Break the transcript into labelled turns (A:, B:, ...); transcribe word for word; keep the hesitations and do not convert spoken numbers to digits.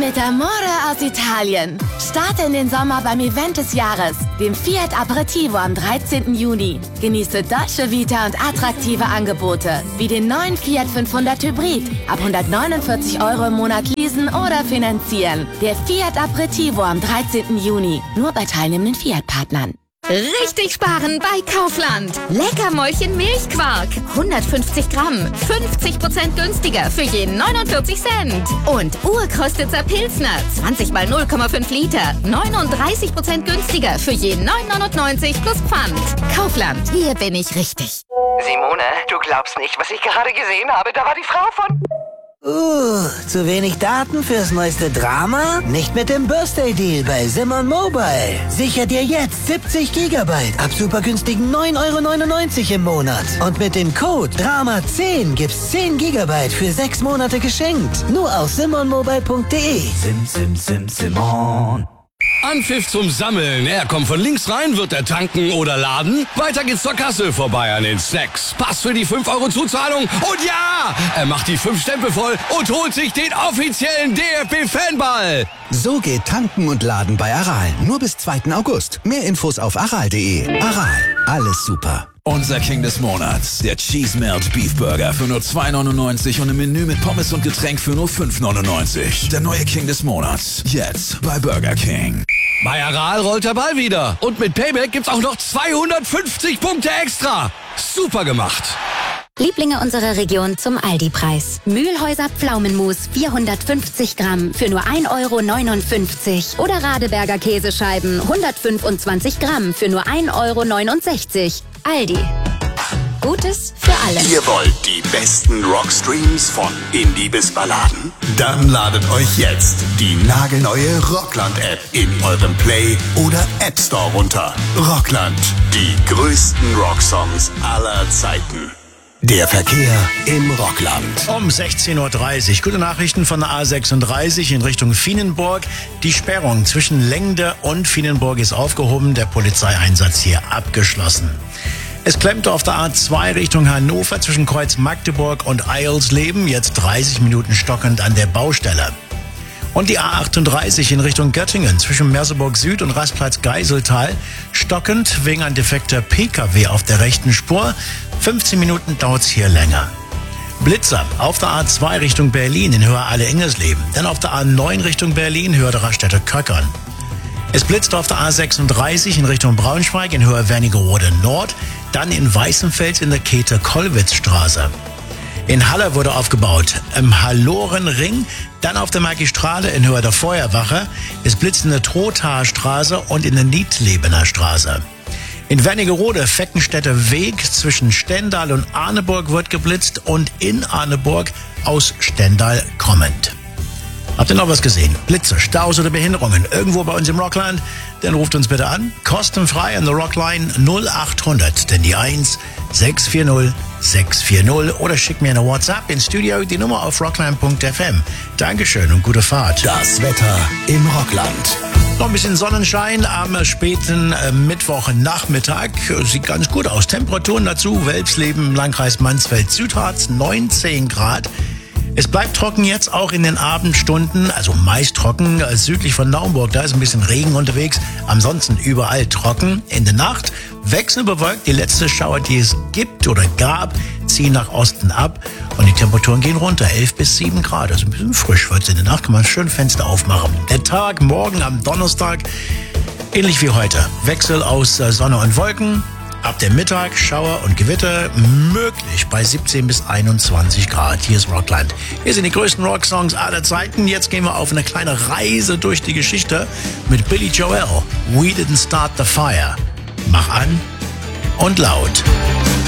A: mit Amore aus Italien. Starte in den Sommer beim Event des Jahres, dem Fiat Aperitivo am dreizehnten Juni. Genieße Dolce Vita und attraktive Angebote, wie den neuen Fiat fünfhundert Hybrid, ab hundertneunundvierzig Euro im Monat leasen oder finanzieren. Der Fiat Aperitivo am dreizehnten Juni, nur bei teilnehmenden Fiat-Partnern.
B: Richtig sparen bei Kaufland. Leckermäulchen Milchquark. hundertfünfzig Gramm. fünfzig Prozent günstiger für jeden neunundvierzig Cent. Und Urkostitzer Pilsner. zwanzig mal null Komma fünf Liter. neununddreißig Prozent günstiger für jeden neun neunundneunzig plus Pfand. Kaufland. Hier bin ich richtig.
C: Simone, du glaubst nicht, was ich gerade gesehen habe. Da war die Frau von...
D: Uh, zu wenig Daten fürs neueste Drama? Nicht mit dem Birthday-Deal bei Simon Mobile. Sicher dir jetzt siebzig Gigabyte ab super günstigen neun Euro neunundneunzig im Monat. Und mit dem Code Drama zehn gibt's zehn Gigabyte für sechs Monate geschenkt. Nur auf simonmobile punkt de.
E: Sim, sim, sim, Simon.
F: Anpfiff zum Sammeln. Er kommt von links rein, wird er tanken oder laden. Weiter geht's zur Kasse, vorbei an den Snacks. Pass für die fünf Euro Zuzahlung. Und ja, er macht die fünf Stempel voll und holt sich den offiziellen D F B-Fanball.
G: So geht tanken und laden bei Aral. Nur bis zweiten August. Mehr Infos auf aral punkt de. Aral, alles super.
E: Unser King des Monats, der Cheese Melt Beef Burger für nur zwei neunundneunzig und im Menü mit Pommes und Getränk für nur fünf neunundneunzig. Der neue King des Monats, jetzt bei Burger King.
F: Bei Aral rollt der Ball wieder. Und mit Payback gibt's auch noch zweihundertfünfzig Punkte extra. Super gemacht.
H: Lieblinge unserer Region zum Aldi-Preis. Mühlhäuser Pflaumenmus vierhundertfünfzig Gramm für nur ein Euro neunundfünfzig. Oder Radeberger Käsescheiben hundertfünfundzwanzig Gramm für nur ein Euro neunundsechzig. Aldi. Gutes für alle.
I: Ihr wollt die besten Rockstreams von Indie bis Balladen? Dann ladet euch jetzt die nagelneue Rockland-App in eurem Play- oder App Store runter. Rockland, die größten Rocksongs aller Zeiten. Der Verkehr im Rockland.
J: Um sechzehn Uhr dreißig. Gute Nachrichten von der A sechsunddreißig in Richtung Vienenburg. Die Sperrung zwischen Lengde und Vienenburg ist aufgehoben. Der Polizeieinsatz hier abgeschlossen. Es klemmte auf der A zwei Richtung Hannover zwischen Kreuz Magdeburg und Eilsleben. Jetzt dreißig Minuten stockend an der Baustelle. Und die A achtunddreißig in Richtung Göttingen zwischen Merseburg Süd und Rastplatz Geiseltal. Stockend wegen ein defekter P K W auf der rechten Spur. fünfzehn Minuten dauert's hier länger. Blitzer auf der A zwei Richtung Berlin in Höhe Alle-Engelsleben. Dann auf der A neun Richtung Berlin, Höhe der Raststätte Köckern. Es blitzt auf der A sechsunddreißig in Richtung Braunschweig in Höhe Wernigerode Nord. Dann in Weißenfels in der Käthe-Kollwitz-Straße. In Halle wurde aufgebaut im Hallorenring, dann auf der Magistrale in Höhe der Feuerwache. Es blitzt in der Trothaer Straße und in der Niedlebener Straße. In Wernigerode, Feckenstädter Weg zwischen Stendal und Arneburg wird geblitzt und in Arneburg aus Stendal kommend. Habt ihr noch was gesehen? Blitze, Staus oder Behinderungen irgendwo bei uns im Rockland? Dann ruft uns bitte an. Kostenfrei an der Rockline null achthundert, denn die eins sechs vier null sechs vier null oder schickt mir eine WhatsApp ins Studio, die Nummer auf rockland punkt f m. Dankeschön und gute Fahrt.
I: Das Wetter im Rockland.
J: Noch ein bisschen Sonnenschein am späten äh, Mittwochnachmittag. Sieht ganz gut aus. Temperaturen dazu. Welpsleben im Landkreis Mansfeld-Südharz neunzehn Grad. Es bleibt trocken jetzt auch in den Abendstunden, also meist trocken, äh, südlich von Naumburg, da ist ein bisschen Regen unterwegs, ansonsten überall trocken. In der Nacht wechselbewölkt, die letzte Schauer, die es gibt oder gab, ziehen nach Osten ab und die Temperaturen gehen runter, elf bis sieben Grad, also ein bisschen frisch wird's in der Nacht, kann man schön Fenster aufmachen. Der Tag morgen am Donnerstag, ähnlich wie heute, Wechsel aus äh, Sonne und Wolken. Ab dem Mittag Schauer und Gewitter möglich bei siebzehn bis einundzwanzig Grad. Hier ist Rockland. Hier sind die größten Rocksongs aller Zeiten. Jetzt gehen wir auf eine kleine Reise durch die Geschichte mit Billy Joel. We Didn't Start the Fire. Mach an und laut.